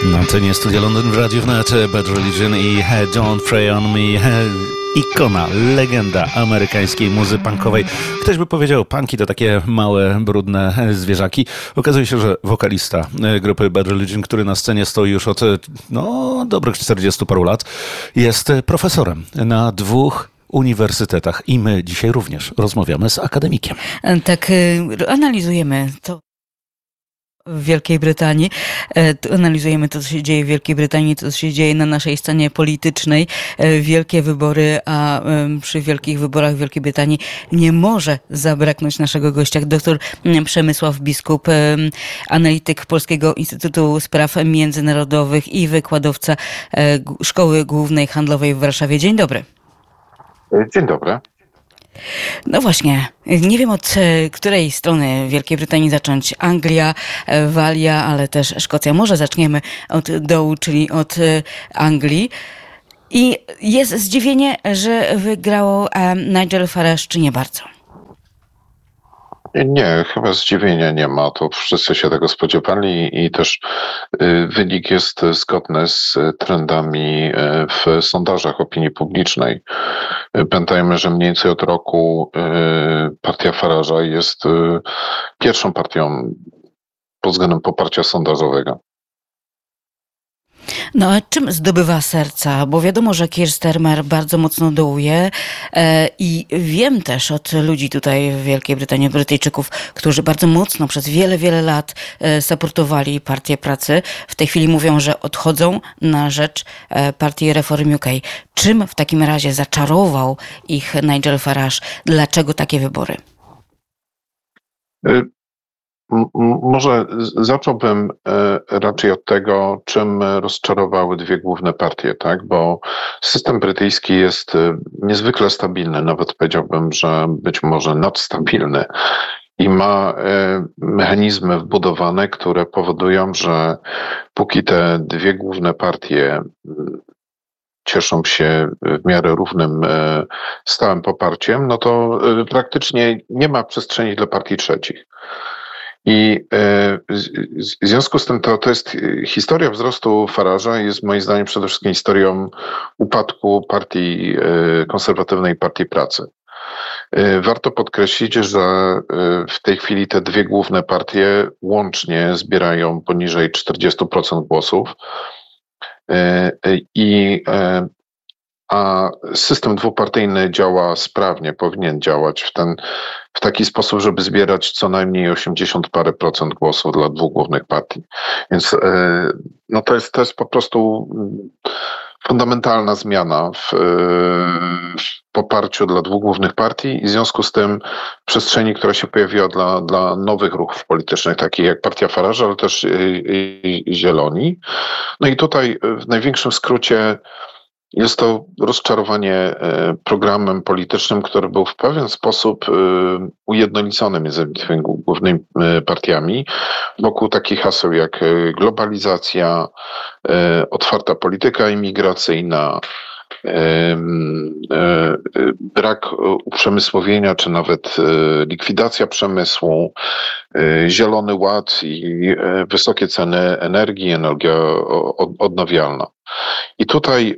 Na antenie Studia Londyn w Radiu Wnet, Bad Religion i Don't Pray On Me. Ikona, legenda amerykańskiej muzy punkowej. Ktoś by powiedział, punki to takie małe, brudne zwierzaki. Okazuje się, że wokalista grupy Bad Religion, który na scenie stoi już od dobrych 40 paru lat, jest profesorem na 2 uniwersytetach i my dzisiaj również rozmawiamy z akademikiem. Tak, analizujemy to w Wielkiej Brytanii. Analizujemy to, co się dzieje w Wielkiej Brytanii, to, co się dzieje na naszej scenie politycznej. Wielkie wybory, a przy wielkich wyborach w Wielkiej Brytanii nie może zabraknąć naszego gościa, dr Przemysław Biskup, analityk Polskiego Instytutu Spraw Międzynarodowych i wykładowca Szkoły Głównej Handlowej w Warszawie. Dzień dobry. Dzień dobry. No właśnie, nie wiem od której strony Wielkiej Brytanii zacząć. Anglia, Walia, ale też Szkocja. Może zaczniemy od dołu, czyli od Anglii. I jest zdziwienie, że wygrało Nigel Farage, czy nie bardzo? Nie, chyba zdziwienia nie ma. To wszyscy się tego spodziewali i też wynik jest zgodny z trendami w sondażach opinii publicznej. Pamiętajmy, że mniej więcej od roku partia Farage'a jest pierwszą partią pod względem poparcia sondażowego. No a czym zdobywa serca? Bo wiadomo, że Keir Starmer bardzo mocno dołuje i wiem też od ludzi tutaj w Wielkiej Brytanii, Brytyjczyków, którzy bardzo mocno przez wiele, wiele lat supportowali Partię Pracy. W tej chwili mówią, że odchodzą na rzecz Partii Reform UK. Czym w takim razie zaczarował ich Nigel Farage? Dlaczego takie wybory? Może zacząłbym raczej od tego, czym rozczarowały 2 główne partie, tak? Bo system brytyjski jest niezwykle stabilny, nawet powiedziałbym, że być może nadstabilny i ma mechanizmy wbudowane, które powodują, że póki te 2 główne partie cieszą się w miarę równym, stałym poparciem, no to praktycznie nie ma przestrzeni dla partii trzecich. I w związku z tym to jest historia wzrostu Farage'a, jest moim zdaniem przede wszystkim historią upadku partii konserwatywnej i Partii Pracy. Warto podkreślić, że w tej chwili te 2 główne partie łącznie zbierają poniżej 40% głosów a system dwupartyjny działa sprawnie, powinien działać w taki sposób, żeby zbierać co najmniej 80 parę procent głosów dla 2 głównych partii. Więc no to jest po prostu fundamentalna zmiana w poparciu dla 2 głównych partii i w związku z tym przestrzeni, która się pojawiła dla nowych ruchów politycznych, takich jak Partia Farage'a, ale też Zieloni. No i tutaj w największym skrócie jest to rozczarowanie programem politycznym, który był w pewien sposób ujednolicony między tymi głównymi partiami wokół takich haseł jak globalizacja, otwarta polityka imigracyjna, brak uprzemysłowienia, czy nawet likwidacja przemysłu, zielony ład i wysokie ceny energii, energia odnawialna. I tutaj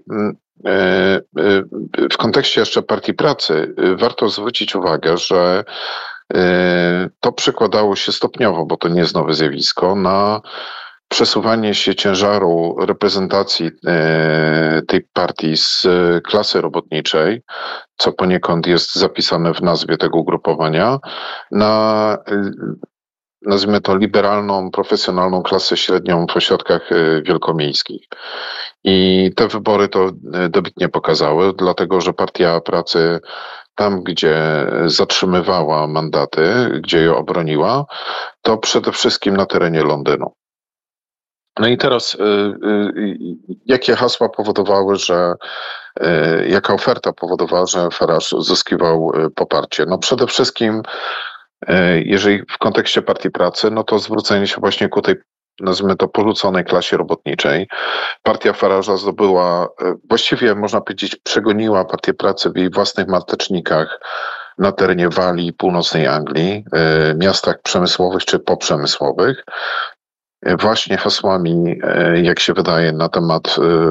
w kontekście jeszcze Partii Pracy warto zwrócić uwagę, że to przekładało się stopniowo, bo to nie jest nowe zjawisko, na przesuwanie się ciężaru reprezentacji tej partii z klasy robotniczej, co poniekąd jest zapisane w nazwie tego ugrupowania, na, nazwijmy to, liberalną, profesjonalną klasę średnią w ośrodkach wielkomiejskich. I te wybory to dobitnie pokazały, dlatego że Partia Pracy tam, gdzie zatrzymywała mandaty, gdzie je obroniła, to przede wszystkim na terenie Londynu. No i teraz jakie hasła powodowały, jaka oferta powodowała, że Farage zyskiwał poparcie? No przede wszystkim, jeżeli w kontekście Partii Pracy, no to zwrócenie się właśnie ku tej, nazwijmy to, porzuconej klasie robotniczej. Partia Farage'a zdobyła, właściwie można powiedzieć, przegoniła Partię Pracy w jej własnych matecznikach na terenie Walii i północnej Anglii, miastach przemysłowych czy poprzemysłowych. właśnie hasłami, jak się wydaje, na temat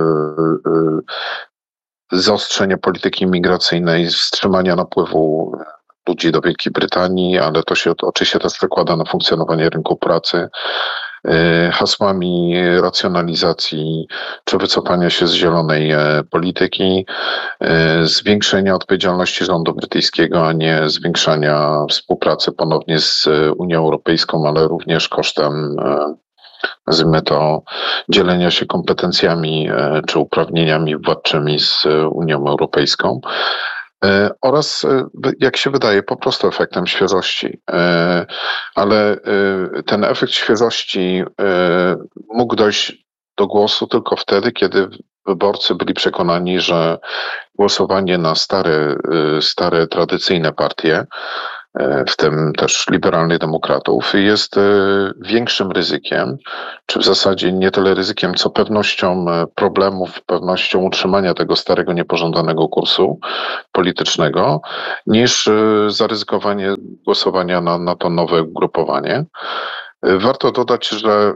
zaostrzenia polityki imigracyjnej, wstrzymania napływu ludzi do Wielkiej Brytanii, ale to się oczywiście też przekłada na funkcjonowanie rynku pracy, hasłami racjonalizacji czy wycofania się z zielonej polityki, zwiększenia odpowiedzialności rządu brytyjskiego, a nie zwiększania współpracy ponownie z Unią Europejską, ale również kosztem, nazwijmy to, dzielenia się kompetencjami czy uprawnieniami władczymi z Unią Europejską. Oraz, jak się wydaje, po prostu efektem świeżości. Ale ten efekt świeżości mógł dojść do głosu tylko wtedy, kiedy wyborcy byli przekonani, że głosowanie na stare tradycyjne partie, w tym też liberalnych demokratów, jest większym ryzykiem, czy w zasadzie nie tyle ryzykiem, co pewnością problemów, pewnością utrzymania tego starego, niepożądanego kursu politycznego, niż zaryzykowanie głosowania na to nowe ugrupowanie. Warto dodać, że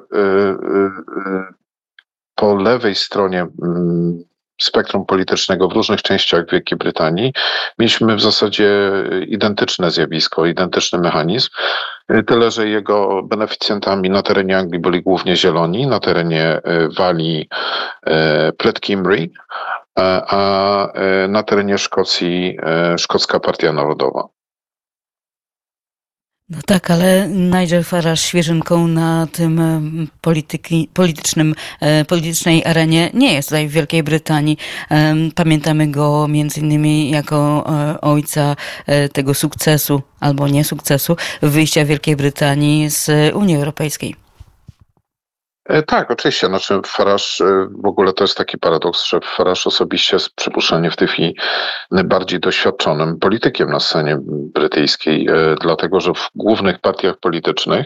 po lewej stronie spektrum politycznego w różnych częściach Wielkiej Brytanii mieliśmy w zasadzie identyczne zjawisko, identyczny mechanizm, tyle że jego beneficjentami na terenie Anglii byli głównie zieloni, na terenie Walii Plaid Cymru, a na terenie Szkocji Szkocka Partia Narodowa. No tak, ale Nigel Farage świeżynką na tym politycznej arenie nie jest tutaj w Wielkiej Brytanii. Pamiętamy go między innymi jako ojca tego sukcesu, albo nie sukcesu, wyjścia Wielkiej Brytanii z Unii Europejskiej. Tak, oczywiście. Znaczy Farage, w ogóle to jest taki paradoks, że Farage osobiście jest przypuszczalnie w tej chwili najbardziej doświadczonym politykiem na scenie brytyjskiej, dlatego że w głównych partiach politycznych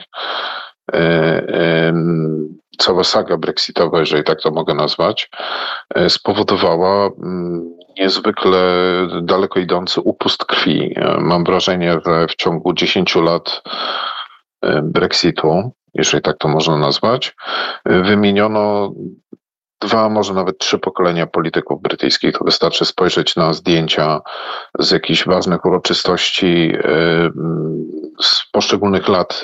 cała saga brexitowa, jeżeli tak to mogę nazwać, spowodowała niezwykle daleko idący upust krwi. Mam wrażenie, że w ciągu 10 lat Brexitu, jeżeli tak to można nazwać, wymieniono 2, może nawet 3 pokolenia polityków brytyjskich. To wystarczy spojrzeć na zdjęcia z jakichś ważnych uroczystości z poszczególnych lat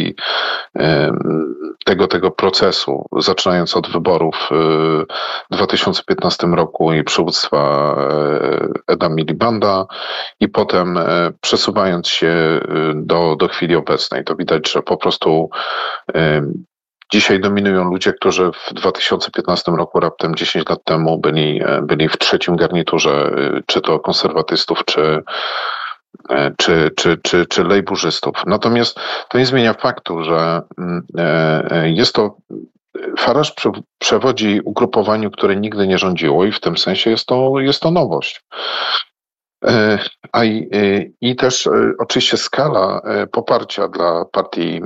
tego procesu, zaczynając od wyborów w 2015 roku i przywództwa Eda Milibanda i potem przesuwając się do chwili obecnej. To widać, że po prostu dzisiaj dominują ludzie, którzy w 2015 roku, raptem 10 lat temu, byli w trzecim garniturze, czy to konserwatystów, czy lejburzystów. Natomiast to nie zmienia faktu, że jest to Farage przewodzi ugrupowaniu, które nigdy nie rządziło i w tym sensie jest to nowość. I też oczywiście skala poparcia dla partii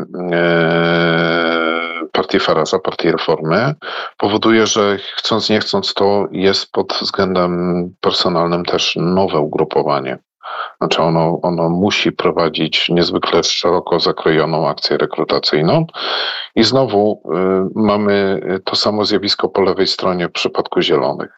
Farage'a, partii Reformy, powoduje, że chcąc nie chcąc to jest pod względem personalnym też nowe ugrupowanie. Znaczy ono musi prowadzić niezwykle szeroko zakrojoną akcję rekrutacyjną i znowu mamy to samo zjawisko po lewej stronie w przypadku Zielonych.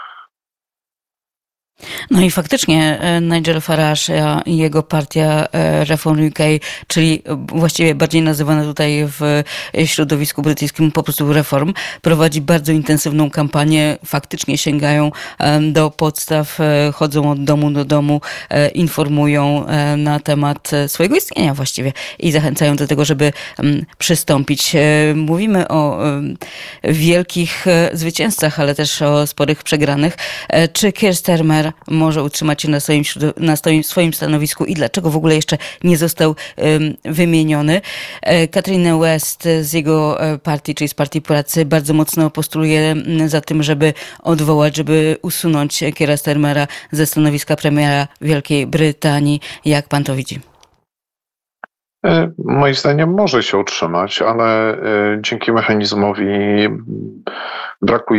No i faktycznie Nigel Farage i jego partia Reform UK, czyli właściwie bardziej nazywana tutaj w środowisku brytyjskim po prostu Reform, prowadzi bardzo intensywną kampanię, faktycznie sięgają do podstaw, chodzą od domu do domu, informują na temat swojego istnienia właściwie i zachęcają do tego, żeby przystąpić. Mówimy o wielkich zwycięzcach, ale też o sporych przegranych. Czy Keir Starmer może utrzymać się na swoim stanowisku i dlaczego w ogóle jeszcze nie został wymieniony? Catherine West z jego partii, czyli z Partii Pracy, bardzo mocno postuluje za tym, żeby usunąć Keira Starmera ze stanowiska premiera Wielkiej Brytanii. Jak pan to widzi? Moim zdaniem może się utrzymać, ale dzięki mechanizmowi braku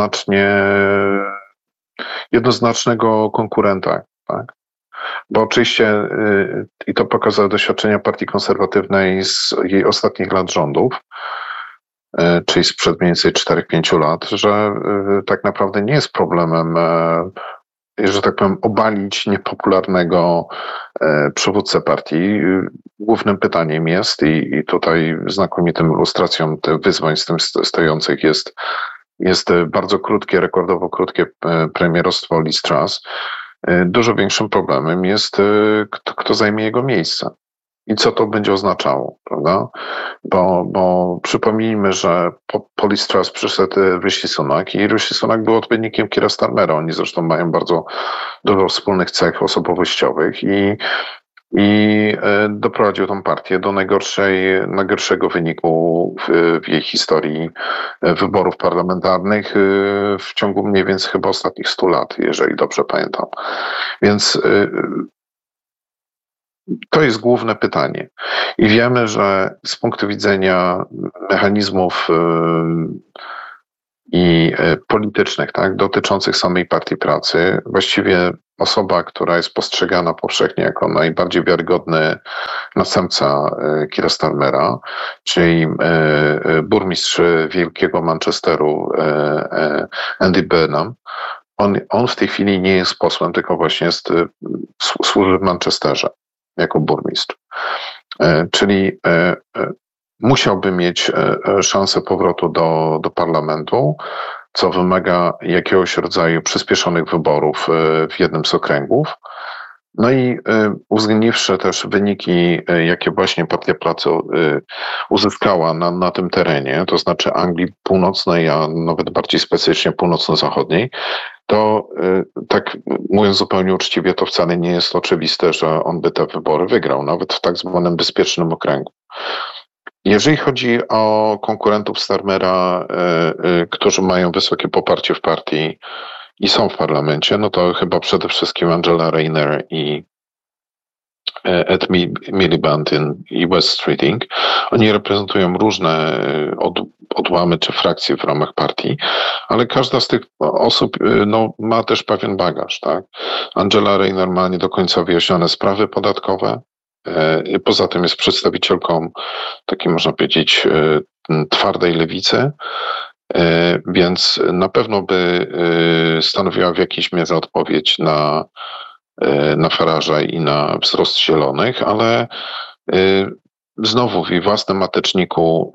jednoznacznego konkurenta, tak? Bo oczywiście, i to pokazały doświadczenia partii konserwatywnej z jej ostatnich lat rządów, czyli sprzed mniej więcej 4-5 lat, że tak naprawdę nie jest problemem, że tak powiem, obalić niepopularnego przywódcę partii. Głównym pytaniem jest, i tutaj znakomitym ilustracją tych wyzwań z tym stojących jest bardzo krótkie, rekordowo krótkie premierostwo Liz Truss. Dużo większym problemem jest, kto zajmie jego miejsce. I co to będzie oznaczało, prawda? Bo przypomnijmy, że po Liz Truss przyszedł Rishi Sunak i Rishi Sunak był odpowiednikiem Keira Starmera. Oni zresztą mają bardzo dużo wspólnych cech osobowościowych i doprowadził tą partię do najgorszego wyniku w jej historii wyborów parlamentarnych w ciągu mniej więcej chyba ostatnich 100 lat, jeżeli dobrze pamiętam. Więc to jest główne pytanie. I wiemy, że z punktu widzenia mechanizmów i politycznych, tak, dotyczących samej Partii Pracy, właściwie osoba, która jest postrzegana powszechnie jako najbardziej wiarygodny następca Keira Starmera, czyli burmistrz wielkiego Manchesteru Andy Burnham, on w tej chwili nie jest posłem, tylko właśnie służy w Manchesterze jako burmistrz. Czyli musiałby mieć szansę powrotu do parlamentu, co wymaga jakiegoś rodzaju przyspieszonych wyborów w jednym z okręgów. No i uwzględniwszy też wyniki, jakie właśnie Partia Pracy uzyskała na tym terenie, to znaczy Anglii Północnej, a nawet bardziej specyficznie północno-zachodniej, to tak mówiąc zupełnie uczciwie, to wcale nie jest oczywiste, że on by te wybory wygrał, nawet w tak zwanym bezpiecznym okręgu. Jeżeli chodzi o konkurentów Starmera, którzy mają wysokie poparcie w partii i są w parlamencie, no to chyba przede wszystkim Angela Rayner i Ed Miliband i Wes Streeting. Oni reprezentują różne odłamy czy frakcje w ramach partii, ale każda z tych osób ma też pewien bagaż. Tak? Angela Rayner ma nie do końca wyjaśnione sprawy podatkowe. Poza tym jest przedstawicielką takiej, można powiedzieć, twardej lewicy, więc na pewno by stanowiła w jakiejś mierze odpowiedź na Farage'a i na wzrost zielonych, ale znowu w jej własnym mateczniku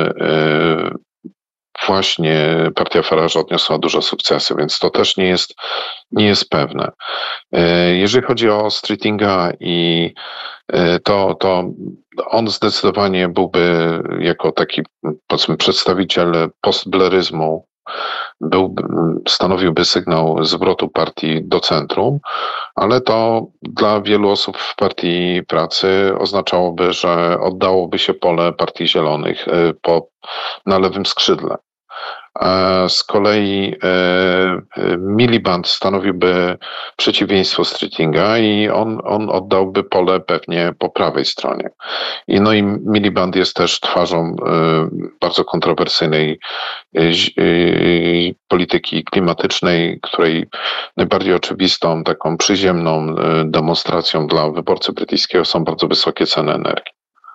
właśnie partia Farage'a odniosła duże sukcesy, więc to też nie jest pewne. Jeżeli chodzi o Streetinga to on zdecydowanie byłby jako taki, powiedzmy, przedstawiciel postbleryzmu, stanowiłby sygnał zwrotu partii do centrum, ale to dla wielu osób w Partii Pracy oznaczałoby, że oddałoby się pole Partii Zielonych na lewym skrzydle. A z kolei Miliband stanowiłby przeciwieństwo Streetinga i on oddałby pole pewnie po prawej stronie. I Miliband jest też twarzą bardzo kontrowersyjnej polityki klimatycznej, której najbardziej oczywistą, taką przyziemną demonstracją dla wyborcy brytyjskiego są bardzo wysokie ceny energii.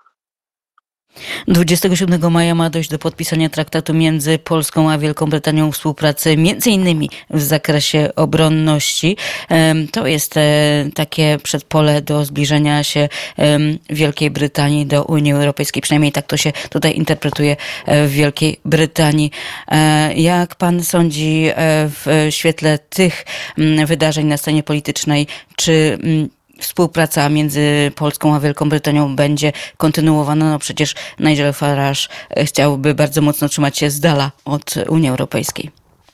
27 maja ma dojść do podpisania traktatu między Polską a Wielką Brytanią o współpracy m.in. w zakresie obronności. To jest takie przedpole do zbliżenia się Wielkiej Brytanii do Unii Europejskiej. Przynajmniej tak to się tutaj interpretuje w Wielkiej Brytanii. Jak pan sądzi w świetle tych wydarzeń na scenie politycznej, czy współpraca między Polską a Wielką Brytanią będzie kontynuowana? No przecież Nigel Farage chciałby bardzo mocno trzymać się z dala od Unii Europejskiej.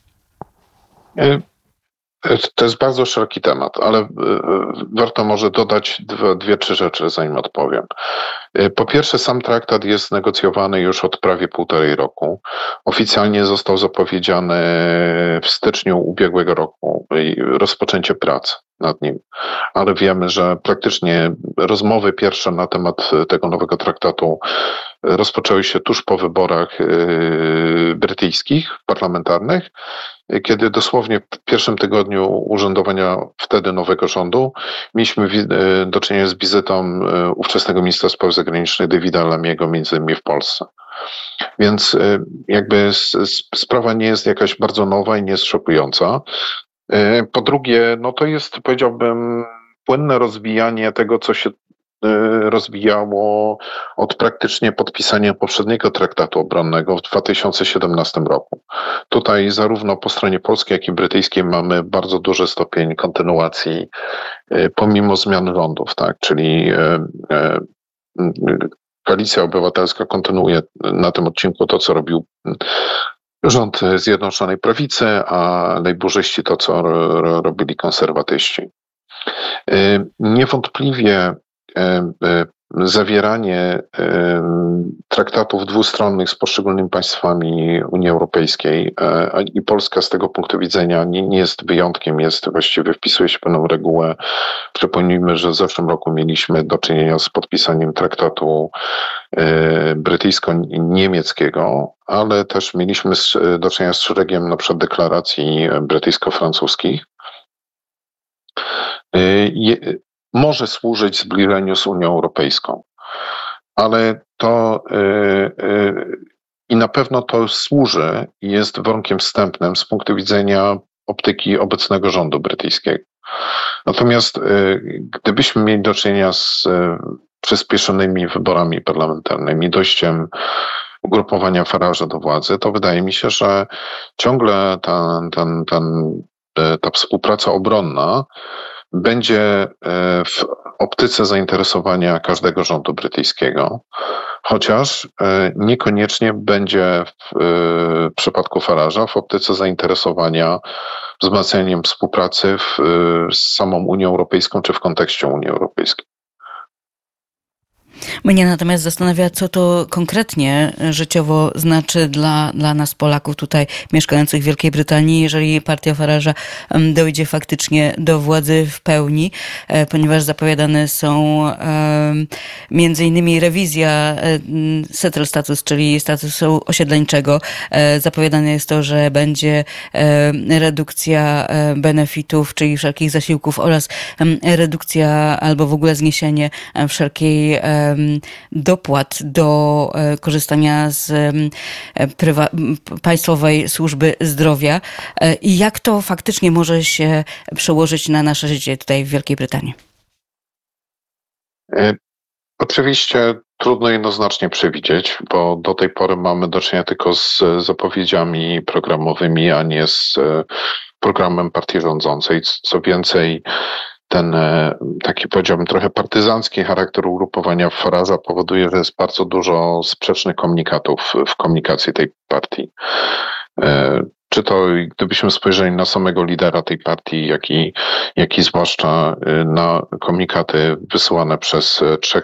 To jest bardzo szeroki temat, ale warto może dodać dwie, trzy rzeczy, zanim odpowiem. Po pierwsze, sam traktat jest negocjowany już od prawie 1,5 roku. Oficjalnie został zapowiedziany w styczniu ubiegłego roku rozpoczęcie prac nad nim, ale wiemy, że praktycznie rozmowy pierwsze na temat tego nowego traktatu rozpoczęły się tuż po wyborach brytyjskich, parlamentarnych, kiedy dosłownie w pierwszym tygodniu urzędowania wtedy nowego rządu mieliśmy do czynienia z wizytą ówczesnego ministra spraw zagranicznych Davida Lamiego między innymi w Polsce. Więc jakby sprawa nie jest jakaś bardzo nowa i nie jest szokująca. Po drugie, no to jest, powiedziałbym, płynne rozwijanie tego, co się rozwijało od praktycznie podpisania poprzedniego traktatu obronnego w 2017 roku. Tutaj zarówno po stronie polskiej, jak i brytyjskiej mamy bardzo duży stopień kontynuacji pomimo zmian rządów, tak, czyli Koalicja Obywatelska kontynuuje na tym odcinku to, co robił rząd Zjednoczonej Prawicy, a lejburzyści to, co robili konserwatyści. Niewątpliwie zawieranie traktatów dwustronnych z poszczególnymi państwami Unii Europejskiej i Polska z tego punktu widzenia nie jest wyjątkiem, właściwie wpisuje się w pewną regułę. Przypomnijmy, że w zeszłym roku mieliśmy do czynienia z podpisaniem traktatu brytyjsko-niemieckiego, ale też mieliśmy do czynienia z szeregiem na przykład deklaracji brytyjsko-francuskich. Może służyć zbliżeniu z Unią Europejską, ale to i na pewno to służy i jest warunkiem wstępnym z punktu widzenia optyki obecnego rządu brytyjskiego. Natomiast gdybyśmy mieli do czynienia z przyspieszonymi wyborami parlamentarnymi, dojściem ugrupowania Farage'a do władzy, to wydaje mi się, że ciągle ta współpraca obronna będzie w optyce zainteresowania każdego rządu brytyjskiego, chociaż niekoniecznie będzie w przypadku Farage'a w optyce zainteresowania wzmacnianiem współpracy z samą Unią Europejską czy w kontekście Unii Europejskiej. Mnie natomiast zastanawia, co to konkretnie życiowo znaczy dla nas Polaków tutaj mieszkających w Wielkiej Brytanii, jeżeli partia Farage'a dojdzie faktycznie do władzy w pełni, ponieważ zapowiadane są między innymi rewizja settled status, czyli statusu osiedleńczego. Zapowiadane jest to, że będzie redukcja benefitów, czyli wszelkich zasiłków oraz redukcja albo w ogóle zniesienie wszelkiej dopłat do korzystania z państwowej służby zdrowia i jak to faktycznie może się przełożyć na nasze życie tutaj w Wielkiej Brytanii? Oczywiście trudno jednoznacznie przewidzieć, bo do tej pory mamy do czynienia tylko z zapowiedziami programowymi, a nie z programem partii rządzącej. Co więcej, ten taki, powiedziałbym, trochę partyzancki charakter ugrupowania Farage'a powoduje, że jest bardzo dużo sprzecznych komunikatów w komunikacji tej partii. Czy to, gdybyśmy spojrzeli na samego lidera tej partii, jak i zwłaszcza na komunikaty wysyłane przez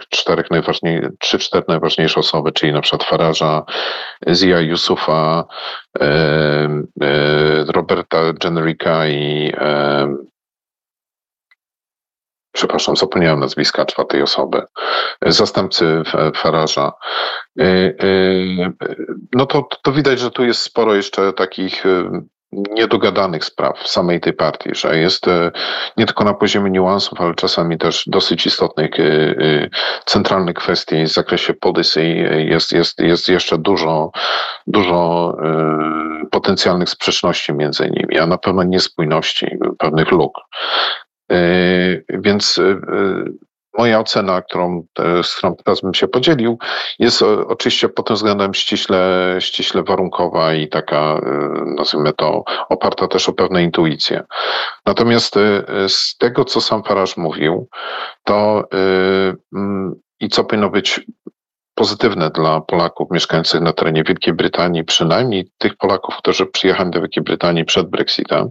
3-4 najważniejsze osoby, czyli na przykład Farage'a, Zia Yusufa, Roberta Jenricka i przepraszam, zapomniałem nazwiska czwartej osoby, zastępcy Farage'a. No to widać, że tu jest sporo jeszcze takich niedogadanych spraw w samej tej partii, że jest nie tylko na poziomie niuansów, ale czasami też dosyć istotnych centralnych kwestii w zakresie policy. Jest jeszcze dużo potencjalnych sprzeczności między nimi, a na pewno niespójności, pewnych luk. Więc moja ocena, z którą teraz bym się podzielił, jest oczywiście pod tym względem ściśle warunkowa i taka, nazwijmy to, oparta też o pewne intuicje. Natomiast z tego, co sam Farage mówił, to i co powinno być pozytywne dla Polaków mieszkających na terenie Wielkiej Brytanii, przynajmniej tych Polaków, którzy przyjechali do Wielkiej Brytanii przed Brexitem,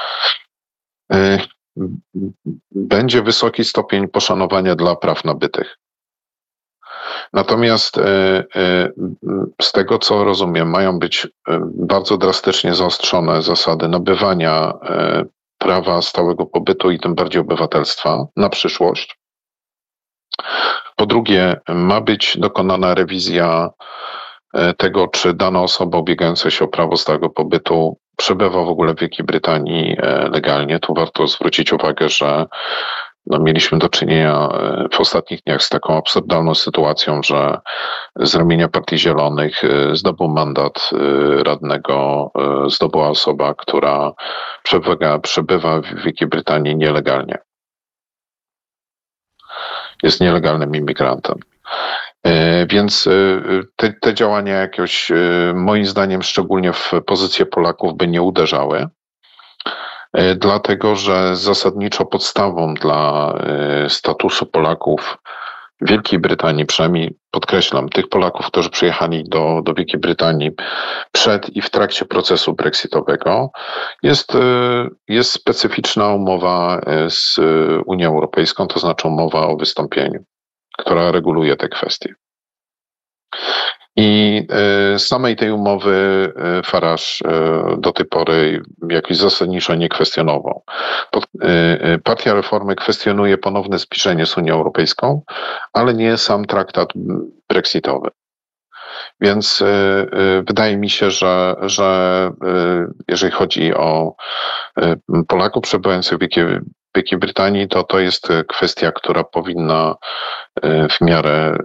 będzie wysoki stopień poszanowania dla praw nabytych. Natomiast z tego, co rozumiem, mają być bardzo drastycznie zaostrzone zasady nabywania prawa stałego pobytu i tym bardziej obywatelstwa na przyszłość. Po drugie, ma być dokonana rewizja tego, czy dana osoba ubiegająca się o prawo stałego pobytu przebywa w ogóle w Wielkiej Brytanii legalnie. Tu warto zwrócić uwagę, że mieliśmy do czynienia w ostatnich dniach z taką absurdalną sytuacją, że z ramienia Partii Zielonych zdobył mandat radnego, zdobyła osoba, która przebywa w Wielkiej Brytanii nielegalnie. Jest nielegalnym imigrantem. Więc te działania jakoś, moim zdaniem, szczególnie w pozycję Polaków by nie uderzały, dlatego że zasadniczo podstawą dla statusu Polaków w Wielkiej Brytanii, przynajmniej podkreślam, tych Polaków, którzy przyjechali do Wielkiej Brytanii przed i w trakcie procesu brexitowego, jest specyficzna umowa z Unią Europejską, to znaczy umowa o wystąpieniu, która reguluje te kwestie. I samej tej umowy Farage do tej pory jakoś zasadniczo nie kwestionował. Partia Reformy kwestionuje ponowne zbliżenie z Unią Europejską, ale nie sam traktat brexitowy. Więc wydaje mi się, że jeżeli chodzi o Polaków przebywających w Wielkiej Brytanii, to jest kwestia, która powinna w miarę